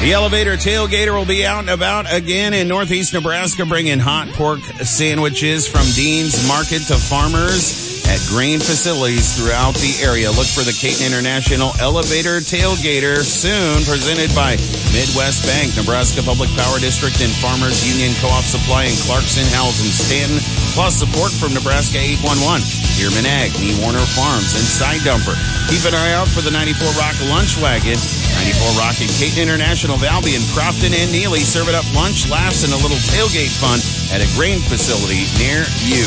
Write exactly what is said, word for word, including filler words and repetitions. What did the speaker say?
The Elevator Tailgater will be out and about again in Northeast Nebraska, bringing hot pork sandwiches from Dean's Market to farmers at grain facilities throughout the area. Look for the Caton International Elevator Tailgater soon, presented by Midwest Bank, Nebraska Public Power District, and Farmers Union Co-op Supply in Clarkson, Howells, and Stanton, plus support from Nebraska eight one one, Dearman Ag, Nee Warner Farms, and Side Dumper. Keep an eye out for the ninety-four Rock Lunch Wagon. ninety-four Rock and Caton International, Valby, and Crofton and Neely serving up lunch, laughs, and a little tailgate fun at a grain facility near you.